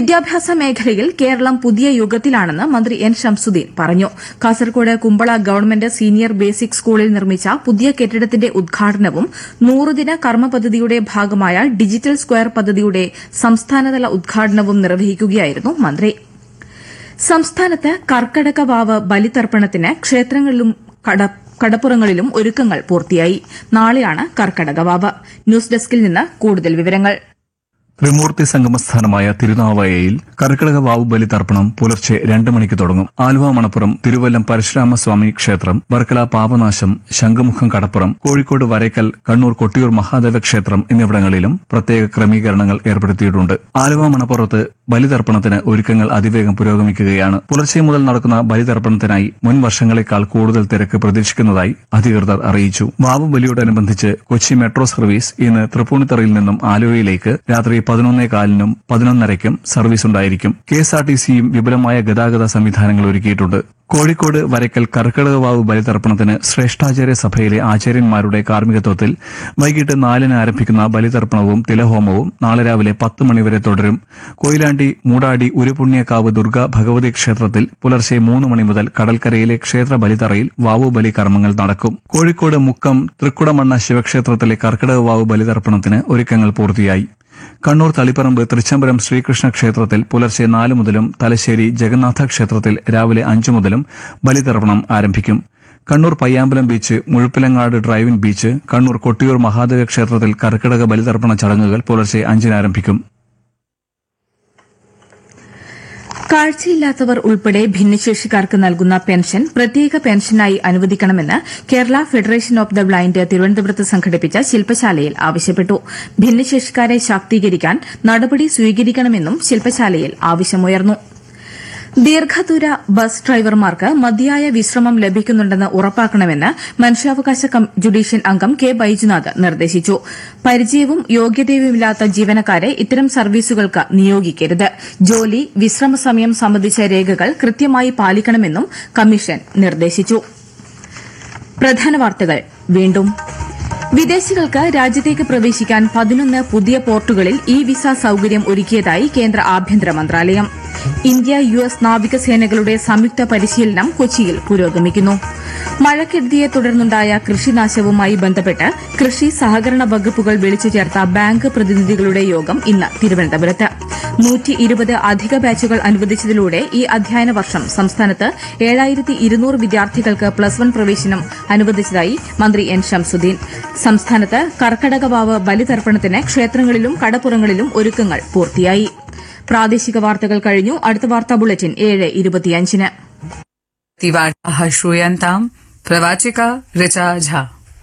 വിദ്യാഭ്യാസ മേഖലയിൽ കേരളം പുതിയ യുഗത്തിലാണെന്ന് മന്ത്രി എൻ ശംസുദ്ദീൻ പറഞ്ഞു. Kasaragod Kumbla government senior basic സ്കൂളിൽ നിർമ്മിച്ച പുതിയ കെട്ടിടത്തിന്റെ ഉദ്ഘാടനവും 100 ദിന കർമ്മ പദ്ധതിയുടെ ഭാഗമായ ഡിജിറ്റൽ സ്ക്വയർ പദ്ധതിയുടെ സംസ്ഥാനതല ഉദ്ഘാടനവും നിർവഹിക്കുകയായിരുന്നു മന്ത്രി. സംസ്ഥാനത്ത് കർക്കടക വാവ് ബലിതർപ്പണത്തിന് ക്ഷേത്രങ്ങളിലും കടപ്പുറങ്ങളിലും ഒരുക്കങ്ങൾ പൂർത്തിയായി. നാളെയാണ് കർക്കടക വാവ്. ന്യൂസ് ഡെസ്കിൽ നിന്ന് കൂടുതൽ വിവരങ്ങൾ. ത്രിമൂർത്തി സംഗമസ്ഥാനമായ തിരുനാവായയിൽ കർക്കിടക വാവ് ബലി തർപ്പണം പുലർച്ചെ 2 മണിക്ക് തുടങ്ങും. ആലുവ മണപ്പുറം, തിരുവല്ലം പരശുരാമസ്വാമി ക്ഷേത്രം, വർക്കല പാപനാശം, ശംഖുമുഖം കടപ്പുറം, കോഴിക്കോട് വരയ്ക്കൽ, കണ്ണൂർ കൊട്ടിയൂർ മഹാദേവ ക്ഷേത്രം എന്നിവിടങ്ങളിലും പ്രത്യേക ക്രമീകരണങ്ങൾ ഏർപ്പെടുത്തിയിട്ടുണ്ട്. ആലുവ മണപ്പുറത്ത് ബലിതർപ്പണത്തിന് ഒരുക്കങ്ങൾ അതിവേഗം പുരോഗമിക്കുകയാണ്. പുലർച്ചെ മുതൽ നടക്കുന്ന ബലിതർപ്പണത്തിനായി മുൻ വർഷങ്ങളെക്കാൾ കൂടുതൽ തിരക്ക് പ്രതീക്ഷിക്കുന്നതായി അധികൃതർ അറിയിച്ചു. വാവ് ബലിയോടനുബന്ധിച്ച് കൊച്ചി മെട്രോ സർവീസ് ഇന്ന് തൃപ്പൂണിത്തറയിൽ നിന്നും ആലുവയിലേക്ക് രാത്രി 11:15 11:30 സർവീസ് ഉണ്ടായിരിക്കും. KSRTCയും വിപുലമായ ഗതാഗത സംവിധാനങ്ങൾ ഒരുക്കിയിട്ടുണ്ട്. കോഴിക്കോട് വരയ്ക്കൽ കർക്കിടക വാവ് ബലിതർപ്പണത്തിന് ശ്രേഷ്ഠാചാര്യ സഭയിലെ ആചാര്യന്മാരുടെ കാർമ്മികത്വത്തിൽ വൈകിട്ട് 4-ന് ആരംഭിക്കുന്ന ബലിതർപ്പണവും തിലഹോമവും നാളെ രാവിലെ 10 മണിവരെ തുടരും. കൊയിലാണ്ടി മൂടാടി ഉരുപുണ്യക്കാവ് ദുർഗ ഭഗവതി ക്ഷേത്രത്തിൽ പുലർച്ചെ 3 മണി മുതൽ കടൽക്കരയിലെ ക്ഷേത്ര ബലിതറയിൽ വാവു ബലി കർമ്മങ്ങൾ നടക്കും. കോഴിക്കോട് മുക്കം തൃക്കുടമണ്ണ ശിവക്ഷേത്രത്തിലെ കർക്കിടക വാവ് ബലിതർപ്പണത്തിന് ഒരുക്കങ്ങൾ പൂർത്തിയായി. കണ്ണൂർ തളിപ്പറമ്പ് തൃച്ചംബരം ശ്രീകൃഷ്ണ ക്ഷേത്രത്തിൽ പുലർച്ചെ 4 മുതലും തലശ്ശേരി ജഗന്നാഥ ക്ഷേത്രത്തിൽ രാവിലെ 5 മുതലും ബലിതർപ്പണം ആരംഭിക്കും. Kannur Payyambalam beach, Muzhappilangad drive-in beach, Kannur Kottiyoor Mahadeva ക്ഷേത്രത്തിൽ കർക്കിടക ബലിതർപ്പണ ചടങ്ങുകൾ പുലർച്ചെ 5-ന് ആരംഭിക്കും. കാഴ്ചയില്ലാത്തവർ ഉൾപ്പെടെ ഭിന്നശേഷിക്കാർക്ക് നൽകുന്ന പെൻഷൻ പ്രത്യേക പെൻഷനായി അനുവദിക്കണമെന്ന് Kerala federation of the blind തിരുവനന്തപുരത്ത് സംഘടിപ്പിച്ച ശില്പശാലയിൽ ആവശ്യപ്പെട്ടു. ഭിന്നശേഷിക്കാരെ ശാക്തീകരിക്കാൻ നടപടി സ്വീകരിക്കണമെന്നും ശില്പശാലയിൽ ആവശ്യമുയർന്നു. ദീർഘദൂര ബസ് ഡ്രൈവർമാർക്ക് മതിയായ വിശ്രമം ലഭിക്കുന്നുണ്ടെന്ന് ഉറപ്പാക്കണമെന്ന് മനുഷ്യാവകാശ ജുഡീഷ്യൽ അംഗം കെ ബൈജുനാഥ് നിർദ്ദേശിച്ചു. പരിചയവും യോഗ്യതയുമില്ലാത്ത ജീവനക്കാരെ ഇത്തരം സർവീസുകൾക്ക് നിയോഗിക്കരുത്. ജോലി, വിശ്രമസമയം സംബന്ധിച്ച രേഖകൾ കൃത്യമായി പാലിക്കണമെന്നും കമ്മീഷൻ നിർദ്ദേശിച്ചു. പ്രധാന വാർത്തകൾ വീണ്ടും. വിദേശികൾക്ക് രാജ്യത്തേക്ക് പ്രവേശിക്കാൻ 11 പുതിയ പോർട്ടുകളിൽ വിസ സൌകര്യം ഒരുക്കിയതായി കേന്ദ്ര ആഭ്യന്തര മന്ത്രാലയം. ഇന്ത്യ US നാവികസേനകളുടെ സംയുക്ത പരിശീലനം കൊച്ചിയിൽ പുരോഗമിക്കുന്നു. മഴക്കെടുതിയെ തുടർന്നുണ്ടായ കൃഷിനാശവുമായി ബന്ധപ്പെട്ട് കൃഷി സഹകരണ വകുപ്പുകൾ വിളിച്ചു ചേർത്ത ബാങ്ക് പ്രതിനിധികളുടെ യോഗം ഇന്ന് തിരുവനന്തപുരത്ത്. 120 അധിക ബാച്ചുകൾ അനുവദിച്ചതിലൂടെ ഈ അധ്യയന വർഷം സംസ്ഥാനത്ത് 7200 വിദ്യാർത്ഥികൾക്ക് +1 പ്രവേശനം അനുവദിച്ചതായി മന്ത്രി എൻ ശംസുദ്ദീൻ. സംസ്ഥാനത്ത് കർക്കടക വാവ് ബലിതർപ്പണത്തിന് ക്ഷേത്രങ്ങളിലും കടപ്പുറങ്ങളിലും ഒരുക്കങ്ങൾ പൂർത്തിയായി. പ്രാദേശിക വാർത്തകൾ കഴിഞ്ഞു. അടുത്ത വാർത്താ ബുള്ളറ്റിൻ 7:25-ന്. श्रूयन्तां प्रवाचिका ऋचा झा.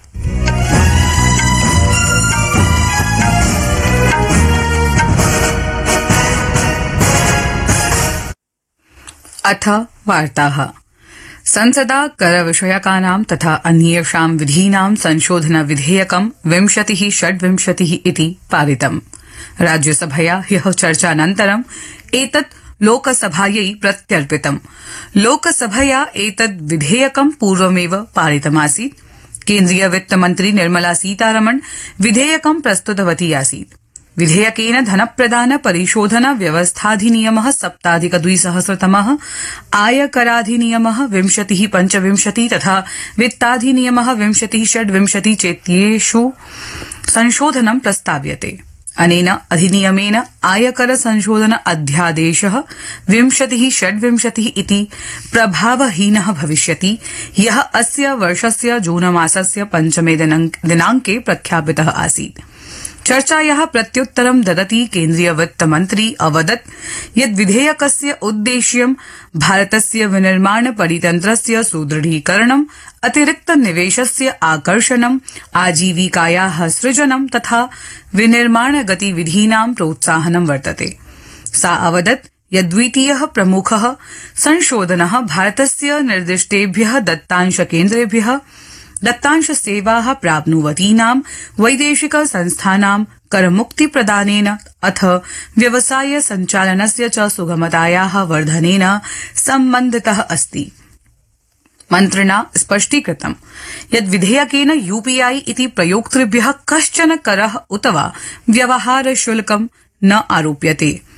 अथ वार्ताः. संसदा करविषयकानां तथा अन्येषां विधीनां संशोधन विधेयकं 2026 इति पारितम्. राज्यसभया ह्यः चर्चानन्तरम् एतत् लोकसभायै प्रत्यर्पितम्. लोकसभया एतद् विधेयकं पूर्वमेव पारितमासीत्. केन्द्रीय वित्तमन्त्री निर्मला सीतारमण विधेयकं प्रस्तुतवती आसीत्. विधेयकेन धनप्रदान परिशोधन व्यवस्थाधिनियमः 7+200 आयकराधिनियमः 2025 तथा वित्ताधिनियमः 2026 चेत्येषु संशोधनं प्रस्ताव्यते. अनेन अधिनियमेन आयकर संशोधन अध्यादेशः 2026 इति प्रभावहीनः भविष्यति, यः अस्य वर्षस्य जून मासस्य 5 दिनाङ्के प्रख्यापितः आसीत्. चर्चायाः प्रत्युत्तरं ददती केन्द्रीय वित्तमन्त्री अवदत् यत् विधेयकस्य उद्देश्यं भारतस्य विनिर्माण परितन्त्रस्य सुदृढीकरणं, अतिरिक्त निवेशस्य आकर्षणं, आजीविकायाः सृजनं तथा विनिर्माण गतिविधीनां प्रोत्साहनं वर्तते. सा अवदत् यत् द्वितीयः प्रमुखः संशोधनः भारतस्य निर्दिष्टेभ्यः दत्तांशकेन्द्रेभ्यः दत्तांश सेवाः प्राप्नुवतीनां वैदेशिक संस्थानां करमुक्तिप्रदानेन अथ व्यवसाय सञ्चालनस्य च सुगमतायाः वर्धनेन सम्बन्धितः अस्ति. मन्त्रिणा स्पष्टीकृतं यत् विधेयकेन UPI इति प्रयोक्तृभ्यः कश्चन करः उत वा व्यवहार शुल्कं न आरोप्यते.